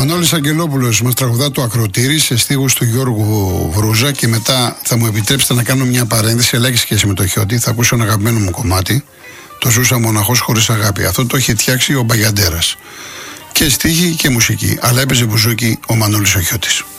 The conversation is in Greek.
Μανώλης Αγγελόπουλος μας τραγουδά το Ακροτήρι σε στίχους του Γιώργου Βρούζα και μετά θα μου επιτρέψετε να κάνω μια παρένθεση, αλλά έχει σχέση με το Χιώτη. Θα ακούσω ένα αγαπημένο μου κομμάτι, το Ζούσα μοναχός χωρίς αγάπη. Αυτό το έχει φτιάξει ο Μπαγιαντέρας. Και στίχη και μουσική, αλλά έπαιζε μπουζούκι ο Μανώλης ο Χιώτης.